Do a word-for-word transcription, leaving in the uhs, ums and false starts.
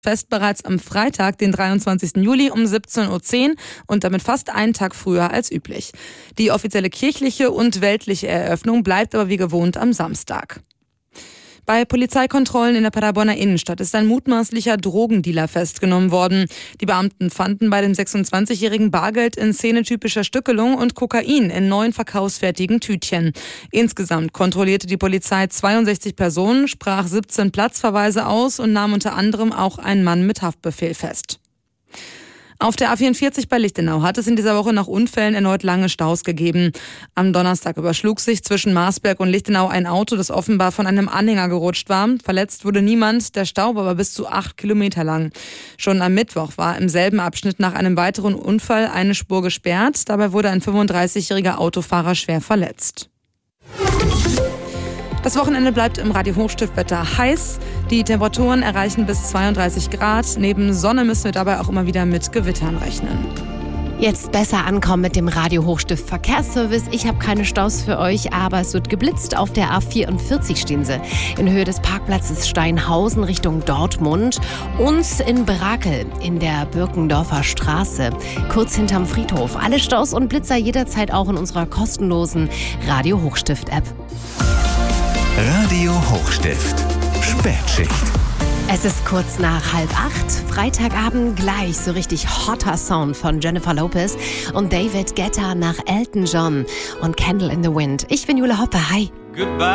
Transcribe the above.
Fest bereits am Freitag, den dreiundzwanzigsten Juli um siebzehn Uhr zehn und damit fast einen Tag früher als üblich. Die offizielle kirchliche und weltliche Eröffnung bleibt aber wie gewohnt am Samstag. Bei Polizeikontrollen in der Paderborner Innenstadt ist ein mutmaßlicher Drogendealer festgenommen worden. Die Beamten fanden bei dem sechsundzwanzigjährigen Bargeld in szenetypischer Stückelung und Kokain in neun verkaufsfertigen Tütchen. Insgesamt kontrollierte die Polizei zweiundsechzig Personen, sprach siebzehn Platzverweise aus und nahm unter anderem auch einen Mann mit Haftbefehl fest. Auf der A vierundvierzig bei Lichtenau hat es in dieser Woche nach Unfällen erneut lange Staus gegeben. Am Donnerstag überschlug sich zwischen Marsberg und Lichtenau ein Auto, das offenbar von einem Anhänger gerutscht war. Verletzt wurde niemand, der Stau war aber bis zu acht Kilometer lang. Schon am Mittwoch war im selben Abschnitt nach einem weiteren Unfall eine Spur gesperrt. Dabei wurde ein fünfunddreißigjähriger Autofahrer schwer verletzt. Das Wochenende bleibt im Radio-Hochstift-Wetter heiß. Die Temperaturen erreichen bis zweiunddreißig Grad. Neben Sonne müssen wir dabei auch immer wieder mit Gewittern rechnen. Jetzt besser ankommen mit dem Radio-Hochstift Verkehrsservice. Ich habe keine Staus für euch, aber es wird geblitzt. Auf der A vierundvierzig stehen sie in Höhe des Parkplatzes Steinhausen Richtung Dortmund und in Brakel in der Birkendorfer Straße, kurz hinterm Friedhof. Alle Staus und Blitzer jederzeit auch in unserer kostenlosen Radio-Hochstift-App. Radio Hochstift. Spätschicht. Es ist kurz nach halb acht. Freitagabend gleich so richtig hotter Sound von Jennifer Lopez und David Guetta nach Elton John und Candle in the Wind. Ich bin Jule Hoppe. Hi. Goodbye.